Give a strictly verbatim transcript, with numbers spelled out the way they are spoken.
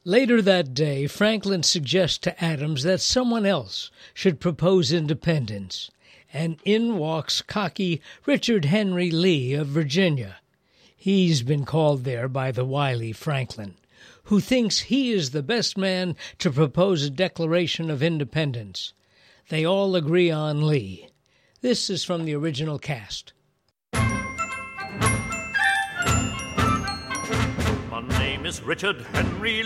Later that day, Franklin suggests to Adams that someone else should propose independence, and in walks cocky Richard Henry Lee of Virginia. He's been called there by the wily Franklin, who thinks he is the best man to propose a Declaration of Independence. They all agree on Lee. This is from the original cast. My name is Richard Henry